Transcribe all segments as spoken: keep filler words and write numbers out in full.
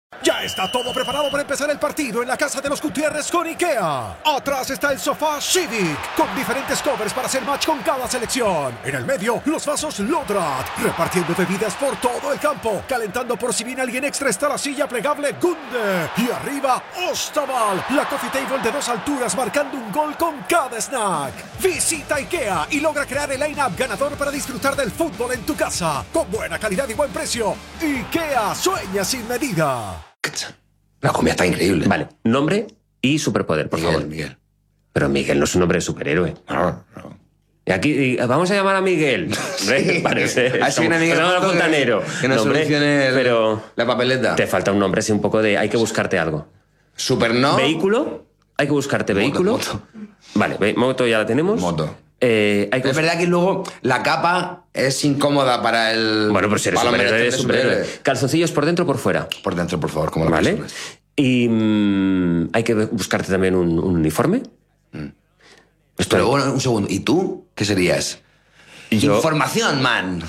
Ya está todo preparado para empezar el partido en la casa de los Gutiérrez con IKEA. Atrás está el sofá Civic, con diferentes covers para hacer match con cada selección. En el medio, los vasos Lodrat, repartiendo bebidas por todo el campo. Calentando por si viene alguien extra está la silla plegable Gunde. Y arriba, Ostaval, la coffee table de dos alturas marcando un gol con cada snack. Visita IKEA y logra crear el line-up ganador para disfrutar del fútbol en tu casa. Con buena calidad y buen precio. IKEA sueña sin medida. La comida está increíble. Vale, nombre y superpoder, por Miguel, favor. Miguel. Pero Miguel no es un nombre de superhéroe. No, no. Y aquí y vamos a llamar a Miguel. Sí, parece. Así viene Miguel No, Fontanero, Fontanero. que nos Nombre, solucione el- pero la papeleta. te falta un nombre así un poco de... Hay que buscarte algo. Super no. ¿Vehículo? Hay que buscarte Moto, vehículo. moto. Vale, ve- moto ya la tenemos. Moto. Eh, hay que Es verdad que luego la capa es incómoda para el. Bueno, pero si eres para los superhéroe, eres menesteres superhéroe. ¿Calzoncillos por dentro o por fuera? Por dentro, por favor, como la Vale. persona. Y mm, hay que buscarte también un, un uniforme. Esto- Pero bueno, un segundo. ¿Y tú? ¿Qué serías? Yo- Información, man.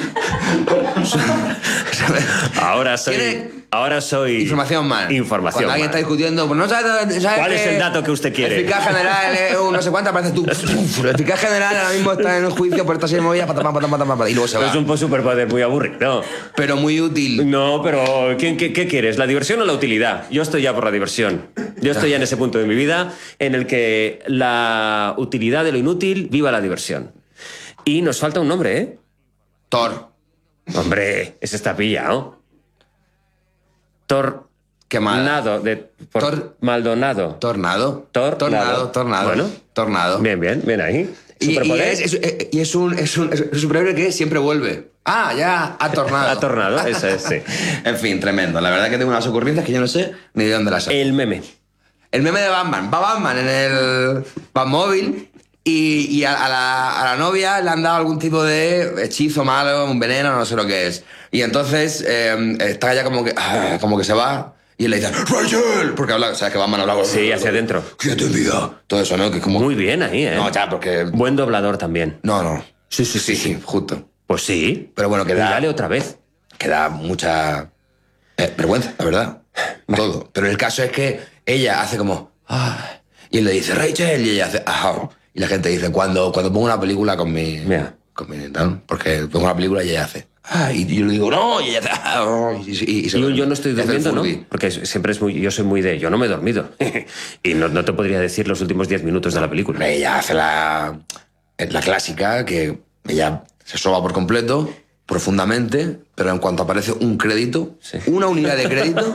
Ahora soy... ¿Quiere- Ahora soy... Información, man. Información, Cuando alguien man. está discutiendo, pues no sabes, sabes ¿Cuál es que el dato que usted quiere? Eficaz general, eh, un no sé cuánta, parece tú. Eficaz general ahora mismo está en el juicio por esta serie de movidas, patapam, patapam, patapam, y luego se va. Es un superpoder muy aburrido. Pero muy útil. No, pero ¿qué, qué, qué quieres? ¿La diversión o la utilidad? Yo estoy ya por la diversión. Yo estoy ya en ese punto de mi vida en el que la utilidad de lo inútil viva la diversión. Y nos falta un nombre, ¿eh? Thor. Hombre, ese está pillado. Tornado. Qué mal. De, por Tor- Maldonado. Tornado. Tor- Tornado. nado. Tornado. Bueno. Tornado. Bien, bien, bien ahí. Y, y ¿Superpoder? es, es- eh, y es un, es, un, es un superhéroe que siempre vuelve. Ah, ya, ha tornado. Ha tornado, eso es, sí. En fin, tremendo. La verdad que tengo unas ocurrencias que yo no sé ni de dónde las saco. El meme. El meme de Batman. Va Batman en el Batmóvil y, y a, a la, a la novia le han dado algún tipo de hechizo malo, un veneno, no sé lo que es. Y entonces eh, está ya como que, ah, como que se va y él le dice ¡Rachel! Porque habla, o sea, que Batman habla... Sí, hacia adentro. ¡Quédate en vida! Todo eso, ¿no? Que es como... Muy bien ahí, ¿eh? No, ya, porque... Buen doblador también. No, no. Sí, sí, sí, Sí, justo. Pues sí. Pero bueno, que Y da- dale otra vez. Que da mucha eh, vergüenza, la verdad. Todo. Pero el caso es que ella hace como... "Ah", y él le dice, Rachel, y ella hace... "Ajá". Y la gente dice, cuando, cuando pongo una película con mi... Mira. Con mi tal, porque pongo una película y ella hace... "Ah", y yo le digo, no, y ella hace... "Ah", y, y- y se Y yo, duerme. yo no estoy Y hace el durmiendo, ¿no? Furby. Porque siempre es muy... Yo soy muy de... Yo no me he dormido. Y no, no te podría decir los últimos diez minutos de la película. Ella hace la, la clásica, que ella se soba por completo, profundamente, pero en cuanto aparece un crédito, Sí. una unidad de crédito...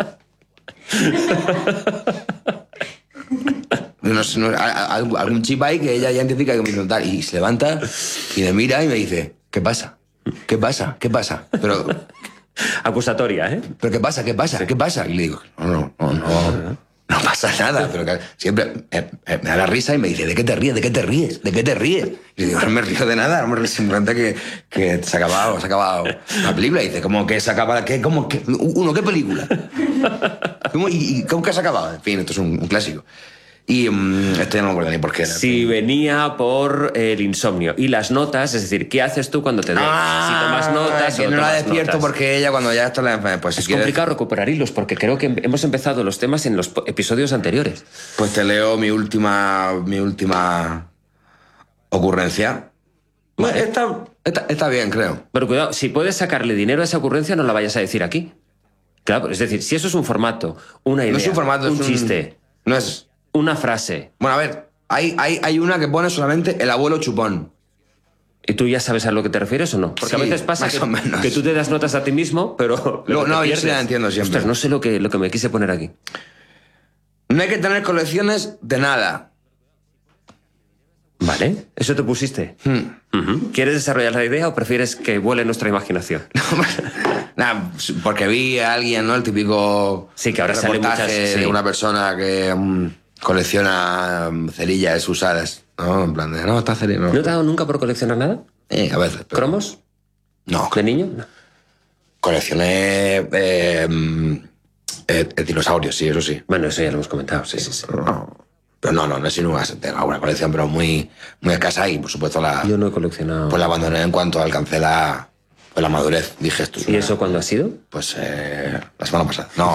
No sé, no, a- a- algún chip ahí que ella ya identifica que me dice tal, y se levanta y me mira y me dice, ¿qué pasa? ¿Qué pasa? ¿Qué pasa? Pero, Acusatoria, ¿eh? ¿pero qué pasa? ¿Qué pasa? ¿Qué pasa? Y le digo, no, no, no, no, no pasa nada. Pero que siempre eh, eh, me da la risa y me dice, ¿de qué te ríes? ¿De qué te ríes? ¿De qué te ríes? Y le digo, no me río de nada, no me río, simplemente que, que se ha acabado, se ha acabado la película. Y dice, ¿cómo que se acaba? ¿Qué? ¿Cómo que? Uno, ¿qué película? ¿Cómo, y, y ¿Cómo que se ha acabado? En fin, esto es un, un clásico. Y um, esto ya no me acuerdo ni por qué era. Si venía por el insomnio. Y las notas, es decir, ¿qué haces tú cuando te duermes? si tomas notas que o no la tomas despierto notas. porque ella cuando ya está la pues si Es quieres, complicado recuperar hilos porque creo que hemos empezado los temas en los po- episodios anteriores. pues te leo mi última mi última ocurrencia. Bueno, está, está, está bien, creo. Pero cuidado, si puedes sacarle dinero a esa ocurrencia, no la vayas a decir aquí. Claro, es decir, si eso es un formato, una idea, No es un formato, un es un chiste, No es. una frase, Bueno, a ver, hay, hay, hay una que pone solamente el abuelo chupón. ¿y tú ya sabes a lo que te refieres o no? Porque Sí, a veces pasa más que, o menos. que tú te das notas a ti mismo, pero... No, lo que no, te yo sí pierdes. la entiendo siempre. Ostras, no sé lo que, lo que me quise poner aquí. No hay que tener colecciones de nada. Vale, eso te pusiste. Hmm. Ujú. ¿Quieres desarrollar la idea o prefieres que vuele nuestra imaginación? Nada, porque vi a alguien, ¿no? El típico Sí, que ahora salen reportaje muchas, sí. de una persona que mm, colecciona mm, cerillas usadas, ¿no? En plan de, no, está cerilla, no. ¿No te ha dado nunca por coleccionar nada? Eh, a veces. pero- ¿Cromos? No, ¿De niño? No. coleccioné eh, mm, eh, eh, dinosaurios, sí, eso sí. Bueno, eso ya lo hemos comentado, sí, sí, sí. No, pero no, no, no es una, tengo una colección, pero muy, muy escasa y, por supuesto, la, Yo no he coleccionado... pues la abandoné en cuanto alcancé la, pues la madurez. Dije esto. es ¿Y una- eso cuándo ha sido? Pues eh, la semana pasada. No,